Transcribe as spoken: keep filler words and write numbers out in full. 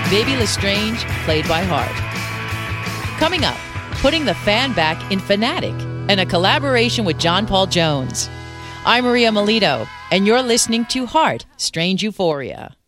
Baby Lestrange, played by Heart. Coming up, putting the fan back in Fanatic, and a collaboration with John Paul Jones. I'm Maria Molito, and you're listening to Heart, Strange Euphoria.